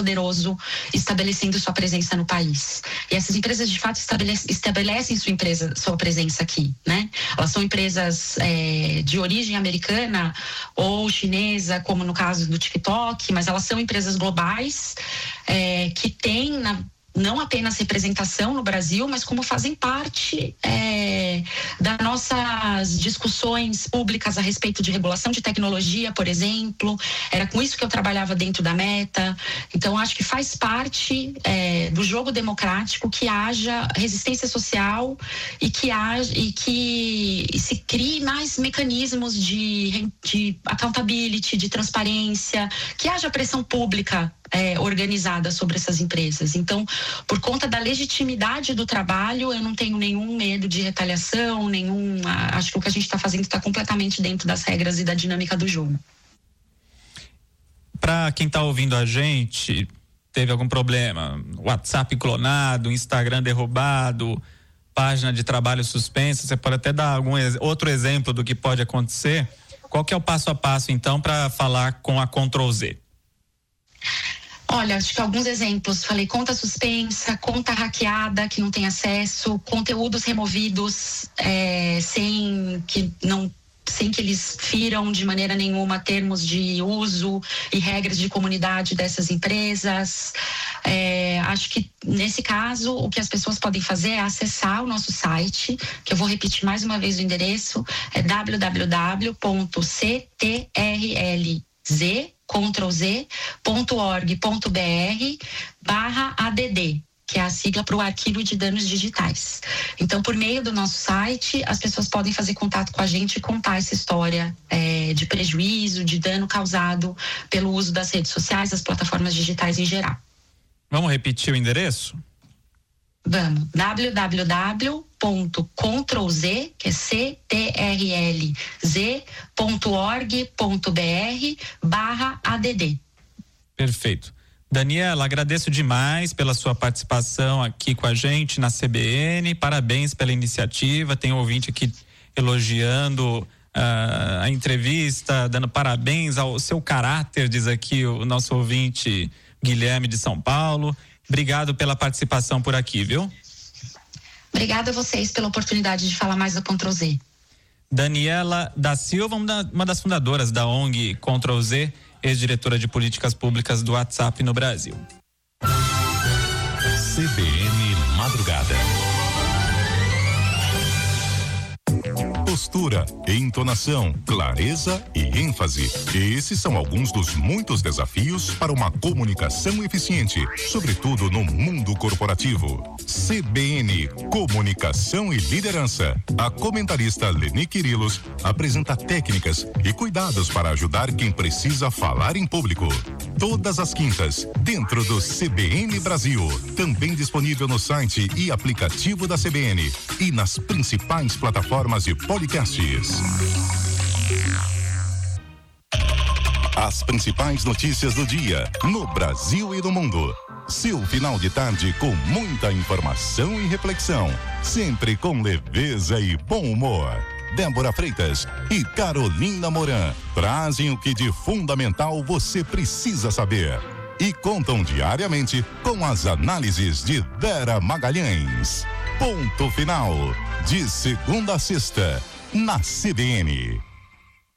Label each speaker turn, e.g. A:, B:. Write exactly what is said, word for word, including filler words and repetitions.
A: poderoso estabelecendo sua presença no país. E essas empresas, de fato, estabelecem, estabelecem sua, empresa, sua presença aqui, né? Elas são empresas é, de origem americana ou chinesa, como no caso do TikTok, mas elas são empresas globais é, que têm, na não apenas representação no Brasil, mas como fazem parte é, das nossas discussões públicas a respeito de regulação de tecnologia, por exemplo. Era com isso que eu trabalhava dentro da Meta. Então, acho que faz parte é, do jogo democrático que haja resistência social e que, haja, e que se crie mais mecanismos de, de accountability, de transparência, que haja pressão pública É, organizada sobre essas empresas. Então, por conta da legitimidade do trabalho, eu não tenho nenhum medo de retaliação, nenhum. Acho que o que a gente está fazendo está completamente dentro das regras e da dinâmica do jogo.
B: Para quem está ouvindo a gente, teve algum problema, WhatsApp clonado, Instagram derrubado, página de trabalho suspensa, você pode até dar algum outro exemplo do que pode acontecer? Qual que é o passo a passo, então, para falar com a Control Z?
A: Olha, acho que alguns exemplos. Falei conta suspensa, conta hackeada que não tem acesso, conteúdos removidos é, sem que não sem que eles firam de maneira nenhuma termos de uso e regras de comunidade dessas empresas. É, acho que nesse caso o que as pessoas podem fazer é acessar o nosso site, que eu vou repetir mais uma vez o endereço, é w w w ponto c t r l z control z ponto org ponto b r barra A D D, que é a sigla para o Arquivo de Danos Digitais. Então, por meio do nosso site, as pessoas podem fazer contato com a gente e contar essa história é, de prejuízo, de dano causado pelo uso das redes sociais, das plataformas digitais em geral.
B: Vamos repetir o endereço?
A: Vamos, w w w ponto control z, que é c t r l z ponto org ponto b r barra A D D.
B: Perfeito. Daniela, agradeço demais pela sua participação aqui com a gente na C B N, parabéns pela iniciativa, tem um ouvinte aqui elogiando uh, a entrevista, dando parabéns ao seu caráter, diz aqui o nosso ouvinte Guilherme de São Paulo. Obrigado pela participação por aqui, viu?
A: Obrigada a vocês pela oportunidade de falar mais da Control Z.
B: Daniela da Silva, uma das fundadoras da O N G Control Z, ex-diretora de políticas públicas do WhatsApp no Brasil.
C: C B N Madrugada. Postura, entonação, clareza e ênfase. Esses são alguns dos muitos desafios para uma comunicação eficiente, sobretudo no mundo corporativo. C B N Comunicação e Liderança. A comentarista Leni Quirilos apresenta técnicas e cuidados para ajudar quem precisa falar em público. Todas as quintas, dentro do C B N Brasil. Também disponível no site e aplicativo da C B N e nas principais plataformas de podcasts. As principais notícias do dia, no Brasil e no mundo. Seu final de tarde com muita informação e reflexão. Sempre com leveza e bom humor. Débora Freitas e Carolina Moran trazem o que de fundamental você precisa saber. E contam diariamente com as análises de Vera Magalhães. Ponto final. De segunda a sexta, na C B N.